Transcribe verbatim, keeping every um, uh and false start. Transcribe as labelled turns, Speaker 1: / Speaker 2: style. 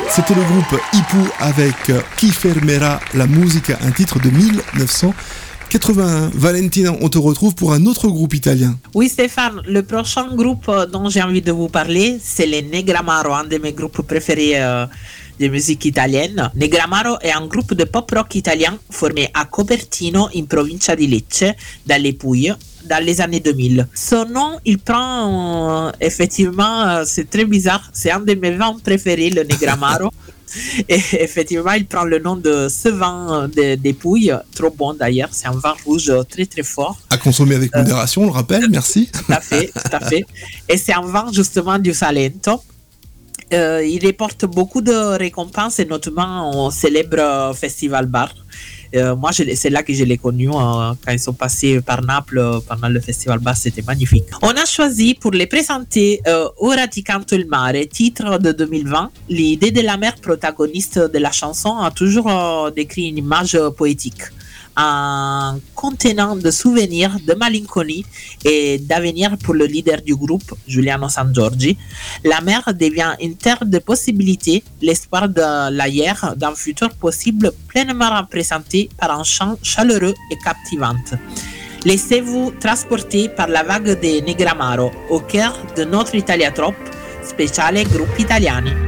Speaker 1: C'était le groupe Ipu avec Chi fermerà la musica, un titre de mille neuf cent quatre-vingt-un. Valentina, on te retrouve pour un autre groupe italien.
Speaker 2: Oui Stéphane, le prochain groupe dont j'ai envie de vous parler, c'est les Negramaro, un de mes groupes préférés euh, de musique italienne. Negramaro est un groupe de pop rock italien formé à Copertino, in provincia di Lecce, dalle Puglie, dans les années deux mille. Son nom, il prend, euh, effectivement, euh, c'est très bizarre, c'est un de mes vins préférés, le Negramaro. Et effectivement, il prend le nom de ce vin de, des Pouilles, trop bon d'ailleurs, c'est un vin rouge très très fort.
Speaker 1: À consommer avec modération, euh, on le rappelle, merci.
Speaker 2: Tout à fait, tout à fait. Et c'est un vin justement du Salento. Euh, il remporte beaucoup de récompenses et notamment au célèbre Festival Bar. Euh, moi, je, c'est là que je l'ai connu euh, quand ils sont passés par Naples euh, pendant le Festival Bar, c'était magnifique. On a choisi pour les présenter euh, Ora ti canto il mare, titre de deux mille vingt. L'idée de la mère protagoniste de la chanson a toujours euh, décrit une image poétique, un contenant de souvenirs, de malinconie et d'avenir pour le leader du groupe, Giuliano Sangiorgi. La mer devient une terre de possibilités, l'espoir de l'ailleurs, d'un futur possible pleinement représenté par un chant chaleureux et captivant. Laissez-vous transporter par la vague des Negramaro au cœur de notre Italia Trop, spéciale groupe italiani.